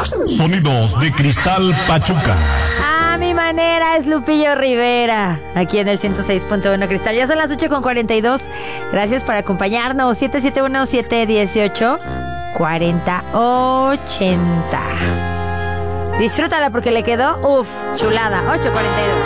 Sonidos de Cristal Pachuca. A mi manera es Lupillo Rivera, aquí en el 106.1 Cristal. Ya son las 8:42. Gracias por acompañarnos. 771-718-4080. Disfrútala porque le quedó, chulada. 8:42.